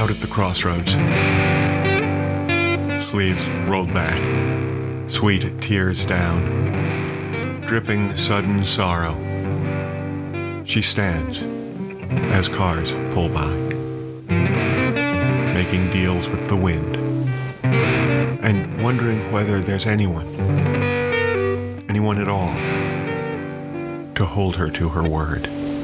Out at the crossroads. Sleeves rolled back, sweet tears down, dripping sudden sorrow. She stands as cars pull by, making deals with the wind, and wondering whether there's anyone at all, to hold her to her word.